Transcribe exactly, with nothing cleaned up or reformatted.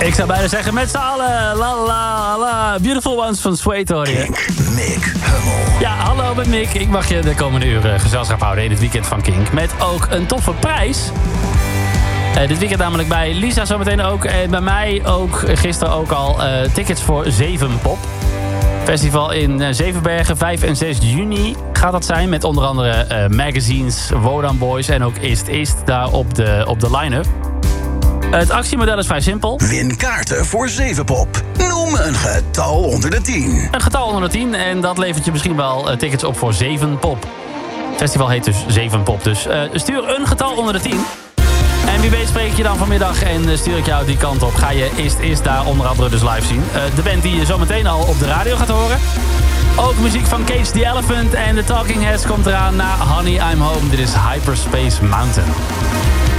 Ik zou bijna zeggen met z'n allen. La la la. Beautiful Ones van Suede hoor je. Kink, Mick Hummel. Ja, hallo met Mick. Ik mag je de komende uren gezelschap houden in het weekend van Kink. Met ook een toffe prijs. Uh, dit weekend namelijk bij Lisa zometeen ook. En bij mij ook gisteren ook al uh, tickets voor Zevenpop. Festival in uh, Zevenbergen, vijf en zes juni gaat dat zijn. Met onder andere uh, Magazines, Wodan Boys en ook Ist Ist daar op de, op de line-up. Het actiemodel is vrij simpel. Win kaarten voor Zevenpop. Noem een getal onder de tien. Een getal onder de tien en dat levert je misschien wel uh, tickets op voor Zevenpop. Het festival heet dus Zevenpop. Dus uh, stuur een getal onder de tien. En wie weet spreek ik je dan vanmiddag en uh, stuur ik jou die kant op. Ga je Ist Ist daar onder andere dus live zien. Uh, de band die je zometeen al op de radio gaat horen. Ook muziek van Cage the Elephant en The Talking Heads komt eraan na Honey I'm Home. Dit is Hyperspace Mountain.